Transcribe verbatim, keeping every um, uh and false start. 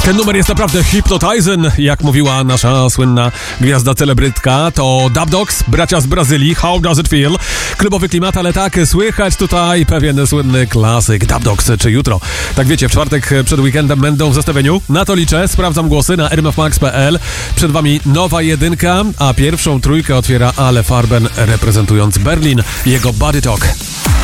Ten numer jest naprawdę hypnotizing, jak mówiła nasza słynna gwiazda celebrytka. To Dub Dogs, bracia z Brazylii, How Does It Feel? Klubowy klimat, ale tak, słychać tutaj pewien słynny klasyk. Dub Dogs czy jutro. Tak wiecie, w czwartek przed weekendem będą w zestawieniu. Na to liczę, sprawdzam głosy na r m f max kropka p l. Przed wami nowa jedynka, a pierwszą trójkę otwiera Ale Farben reprezentując Berlin. Jego Body Talk.